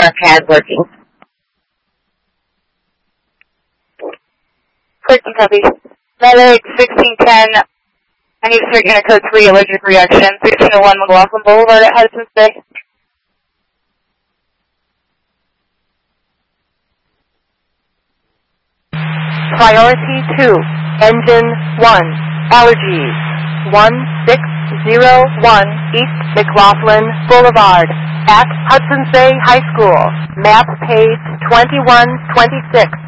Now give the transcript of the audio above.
camera pad working. Correction copy. Medic 1610. I need to start unit code 3 allergic reaction. 1601 McLaughlin Boulevard at Hudson's Bay. Priority 2, Engine 1, Allergies, 1601 East McLaughlin Boulevard at Hudson's Bay High School, map page 2126.